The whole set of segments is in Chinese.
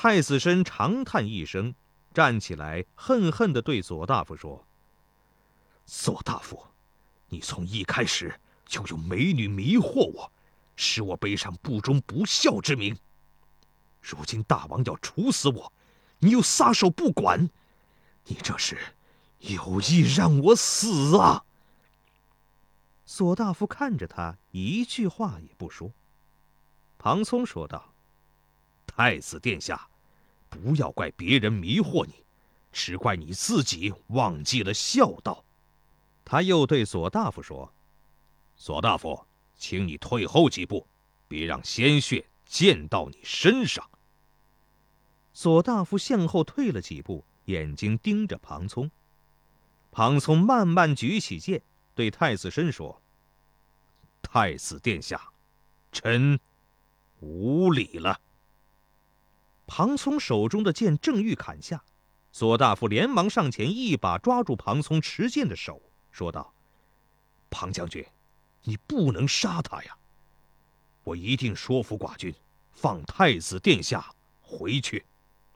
太子申长叹一声，站起来，恨恨地对左大夫说：“左大夫，你从一开始就用美女迷惑我，使我背上不忠不孝之名。如今大王要处死我，你又撒手不管，你这是有意让我死啊！”左大夫看着他，一句话也不说。庞聪说道：“太子殿下，不要怪别人迷惑你，只怪你自己忘记了孝道。”他又对左大夫说：“左大夫，请你退后几步，别让鲜血溅到你身上。”左大夫向后退了几步，眼睛盯着庞聪。庞聪慢慢举起剑，对太子申说：“太子殿下，臣无礼了。”庞聪手中的剑正欲砍下，左大夫连忙上前，一把抓住庞聪持剑的手，说道：“庞将军，你不能杀他呀！我一定说服寡君，放太子殿下回去。”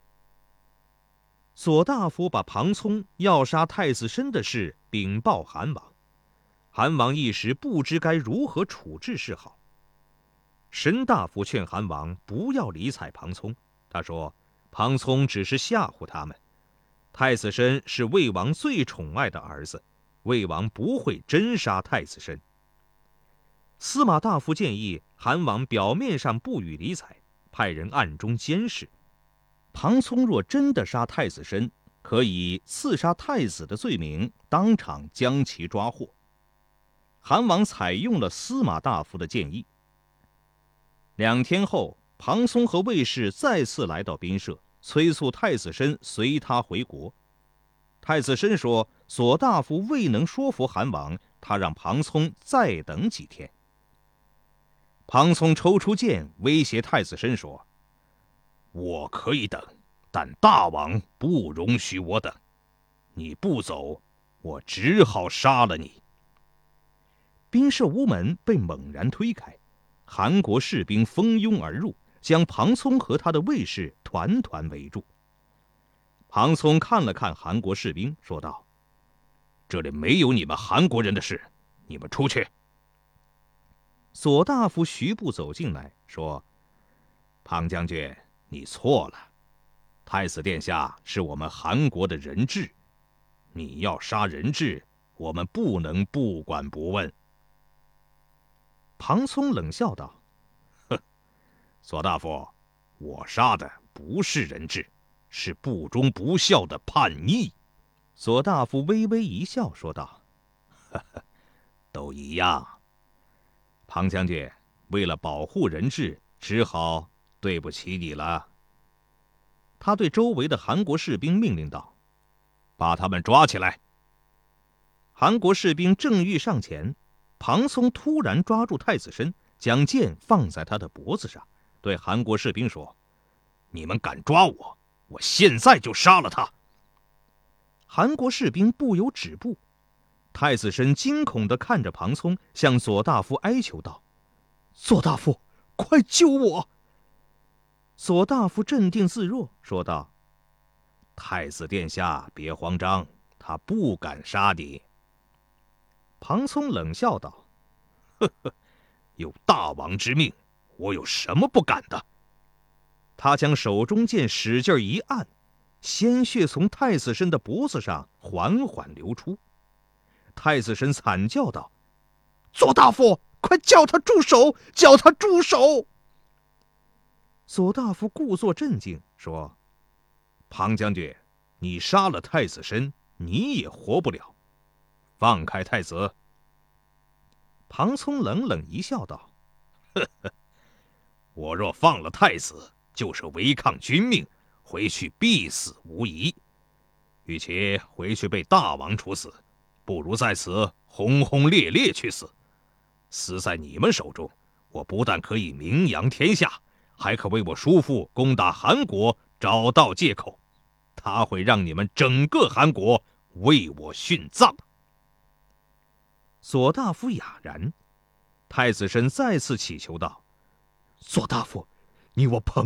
左大夫把庞聪要杀太子申的事禀报韩王，韩王一时不知该如何处置是好。申大夫劝韩王不要理睬庞聪，他说：“庞聪只是吓唬他们，太子申是魏王最宠爱的儿子，魏王不会真杀太子申。”司马大夫建议韩王表面上不予理睬，派人暗中监视。庞聪若真的杀太子申，可以刺杀太子的罪名，当场将其抓获。韩王采用了司马大夫的建议。2天后，庞聪和卫士再次来到宾舍，催促太子申随他回国。太子申说：“左大夫未能说服韩王，他让庞聪再等几天。”庞聪抽出剑，威胁太子申说：“我可以等，但大王不容许我等。你不走，我只好杀了你。”宾舍屋门被猛然推开，韩国士兵蜂拥而入，将庞聪和他的卫士团团围住。庞聪看了看韩国士兵，说道：“这里没有你们韩国人的事，你们出去。”左大夫徐步走进来，说：“庞将军，你错了。太子殿下是我们韩国的人质，你要杀人质，我们不能不管不问。”庞聪冷笑道：“哼，左大夫，我杀的不是人质，是不忠不孝的叛逆。”左大夫微微一笑，说道：“呵呵，都一样。庞将军，为了保护人质，只好对不起你了。”他对周围的韩国士兵命令道：“把他们抓起来。”韩国士兵正欲上前，庞聪突然抓住太子申，将剑放在他的脖子上，对韩国士兵说：“你们敢抓我，我现在就杀了他。”韩国士兵不由止步。太子申惊恐地看着庞聪，向左大夫哀求道：“左大夫，快救我！”左大夫镇定自若，说道：“太子殿下，别慌张，他不敢杀你。”庞聪冷笑道：“呵呵，有大王之命，我有什么不敢的？”他将手中剑使劲一按，鲜血从太子申的脖子上缓缓流出。太子申惨叫道：“左大夫，快叫他住手！叫他住手！”左大夫故作镇静，说：“庞将军，你杀了太子申，你也活不了。放开太子。”庞聪冷冷一笑，道：“呵呵，我若放了太子，就是违抗君命，回去必死无疑。与其回去被大王处死，不如在此轰轰烈烈去死。死在你们手中，我不但可以名扬天下，还可为我叔父攻打韩国找到借口。他会让你们整个韩国为我殉葬。”左大夫哑然。太子申再次乞求道：“左大夫，你我朋